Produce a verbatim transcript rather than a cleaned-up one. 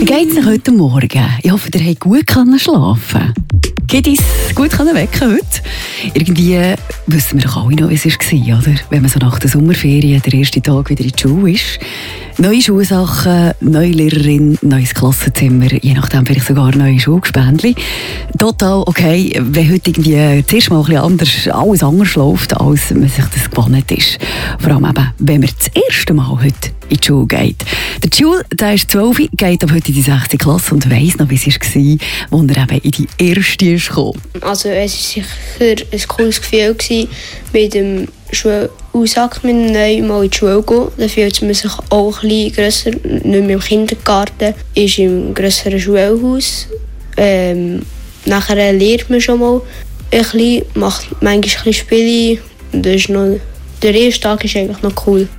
geht's euch heute Morgen? Ich hoffe, ihr habt gut schlafen. Geht es gut wecken heute? Irgendwie wissen wir doch alle noch, wie es war, oder? Wenn man so nach der Sommerferien der erste Tag wieder in die Schule ist. Neue Schulsachen, neue Lehrerin, neues Klassenzimmer, je nachdem vielleicht sogar neue Schulgespendli. Total okay, wenn heute irgendwie zuerst mal ein bisschen anders, alles anders läuft, als man sich das gewohnt ist. Vor allem eben, wenn man das erste Mal heute in die Schule geht. Der Jules, der ist zwölf, geht ab heute in die sechste Klasse und weiss noch, wie es war, als er eben in die erste ist gekommen. Also es war sicher ein cooles Gefühl gewesen, mit dem Schulausack mit dem Neuen mal in die Schule zu gehen. Da fühlt man sich auch ein bisschen grösser, nicht mehr im Kindergarten, ist im grösseren Schulhaus. Ähm, nachher lernt man schon mal ein bisschen, macht manchmal ein bisschen Spiele. Das ist noch, der erste Tag ist eigentlich noch cool.